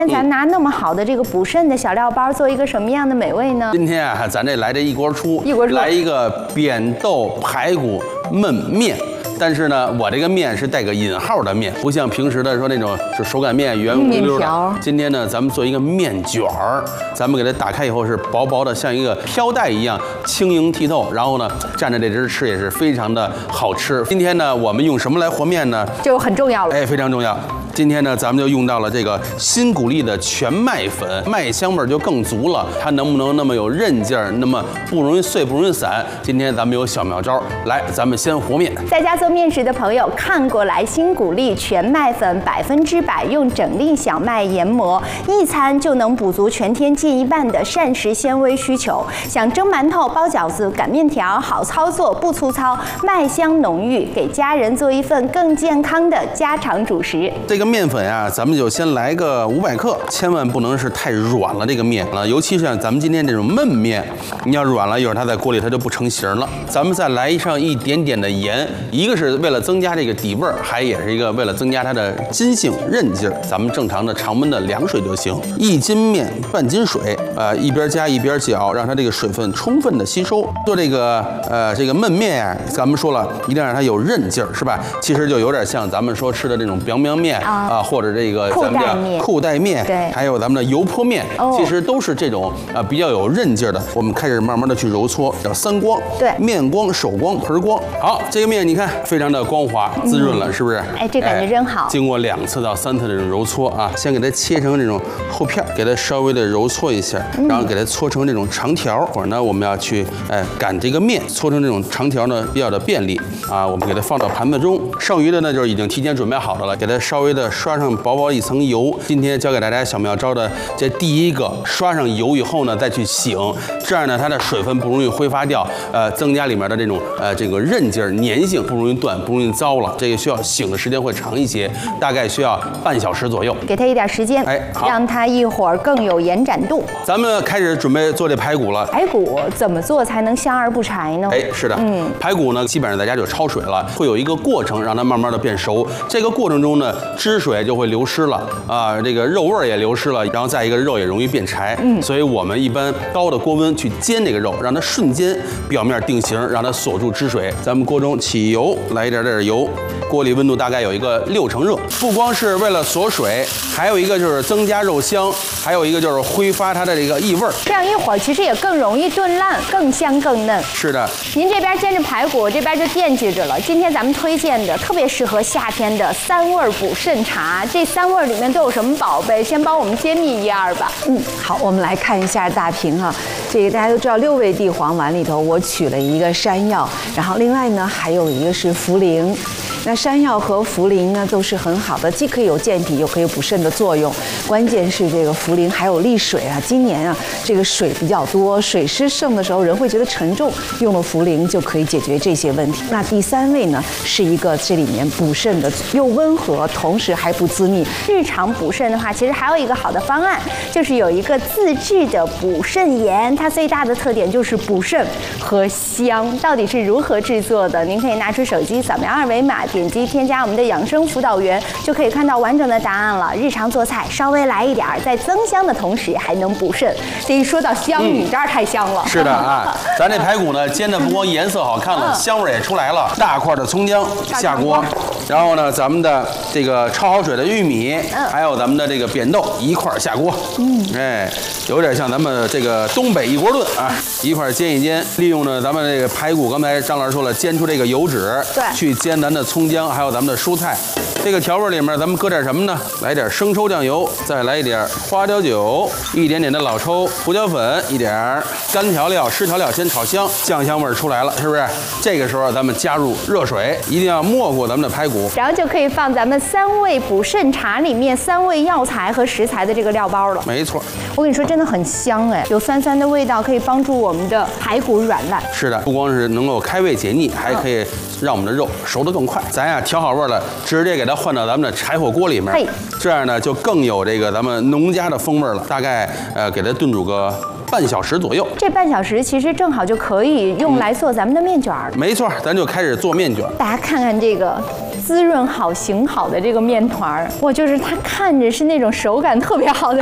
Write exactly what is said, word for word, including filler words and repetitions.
咱拿那么好的这个补肾的小料包，做一个什么样的美味呢？ 今天啊，咱这来这一锅出， 一锅出， 来一个扁豆排骨焖面。但是呢，我这个面是带个引号的面，不像平时的说那种是手擀面圆乎溜的。今天呢，咱们做一个面卷儿，咱们给它打开以后是薄薄的，像一个飘带一样轻盈剔透。然后呢，蘸着这汁吃也是非常的好吃。今天呢，我们用什么来和面呢？ 就很重要了。 哎，非常重要。今天呢，咱们就用到了这个新谷粒的全麦粉，麦香味就更足了。它能不能那么有韧劲儿，那么不容易碎，不容易散？今天咱们有小妙招，来，咱们先和面。 在家做面食的朋友看过来，新谷粒全麦粉百分之百用整粒小麦研磨，一餐就能补足全天近一半的膳食纤维需求。想蒸馒头、包饺子、擀面条，好操作不粗糙，麦香浓郁，给家人做一份更健康的家常主食。 这个面粉啊，咱们就先来个五百克，千万不能是太软了。这个面了，尤其是像咱们今天这种焖面，你要软了，一会儿它在锅里它就不成型了。咱们再来上一点点的盐，一个是为了增加这个底味儿，还也是一个为了增加它的筋性韧劲儿。咱们正常的常温的凉水就行，一斤面半斤水，呃，一边加一边搅，让它这个水分充分的吸收。做这个呃这个焖面啊，咱们说了，一定让它有韧劲儿，是吧？其实就有点像咱们说吃的这种凉凉面啊。啊，或者这个咱们叫裤带面， 对， 还有咱们的油泼面， 哦、 其实都是这种啊比较有韧劲儿的。我们开始慢慢的去揉搓，叫三光， 对， 面光、手光、盆光。好，这个面你看非常的光滑滋润了，嗯、是不是？ 哎，这感觉真好。 哎、经过两次到三次这种揉搓啊，先给它切成这种厚片，给它稍微的揉搓一下，嗯、然后给它搓成这种长条。或者呢，我们要去哎擀这个面，搓成这种长条呢比较的便利啊。我们给它放到盘子中，剩余的呢就是已经提前准备好的了，给它稍微的刷上薄薄一层油。今天教给大家小妙招的这第一个，刷上油以后呢，再去醒，这样呢它的水分不容易挥发掉，呃，增加里面的这种呃这个韧劲儿、粘性，不容易断，不容易糟了。这个需要醒的时间会长一些，大概需要半小时左右。 给它一点时间，哎，让它一会儿更有延展度。 咱们开始准备做这排骨了。 排骨怎么做才能香而不柴呢？ 哎，是的，嗯，排骨呢基本上在家就焯水了，会有一个过程让它慢慢的变熟。这个过程中呢，汁水就会流失了啊，这个肉味儿也流失了，然后再一个肉也容易变柴，嗯，所以我们一般高的锅温去煎这个肉，让它瞬间表面定型，让它锁住汁水。咱们锅中起油，来一点点油，锅里温度大概有一个六成热。不光是为了锁水，还有一个就是增加肉香，还有一个就是挥发它的这个异味儿。 这样一会儿其实也更容易炖烂，更香更嫩。 是的， 您这边煎着排骨，这边就惦记着了。今天咱们推荐的特别适合夏天的三味补肾茶，这三味里面都有什么宝贝？先帮我们揭秘一二吧。 嗯，好，我们来看一下大瓶哈、啊。这个大家都知道，六味地黄丸里头我取了一个山药，然后另外呢还有一个是茯苓。那山药和茯苓呢都是很好的，既可以有健脾，又可以补肾的作用。关键是这个茯苓还有利水啊。今年啊，这个水比较多，水湿盛的时候人会觉得沉重，用了茯苓就可以解决这些问题。那第三味呢，是一个这里面补肾的，又温和，同时还不滋腻。 日常补肾的话，其实还有一个好的方案，就是有一个自制的补肾盐，它最大的特点就是补肾和香。到底是如何制作的？您可以拿出手机扫描二维码，点击添加我们的养生辅导员，就可以看到完整的答案了。日常做菜稍微来一点，在增香的同时还能补肾。这一说到香，嗯、你这儿太香了。 是的啊，咱这排骨呢煎的不光颜色好看了，嗯、香味也出来了。大块的葱姜下锅，然后呢，咱们的这个焯好水的玉米，嗯、还有咱们的这个扁豆一块下锅。嗯，哎，有点像咱们这个东北一锅炖啊，一块煎一煎。利用呢咱们这个排骨，刚才张老师说了，煎出这个油脂， 对， 去煎咱的葱姜，还有咱们的蔬菜。这个调味里面咱们搁点什么呢？来点生抽酱油，再来一点花雕酒，一点点的老抽、胡椒粉，一点干调料、湿调料，先炒香，酱香味出来了，是不是？这个时候咱们加入热水，一定要没过咱们的排骨， 然后就可以放咱们三味补肾茶里面三味药材和食材的这个料包了。 没错， 我跟你说，真的很香哎，有酸酸的味道，可以帮助我们的排骨软烂。 是的，不光是能够开胃解腻，还可以让我们的肉熟得更快。咱呀调好味了，直接给它换到咱们的柴火锅里面，这样呢就更有这个咱们农家的风味了。大概呃给它炖煮个半小时左右。 这半小时其实正好就可以用来做咱们的面卷儿。 没错，咱就开始做面卷。 大家看看这个滋润好、型好的这个面团儿，哇，就是它看着是那种手感特别好的。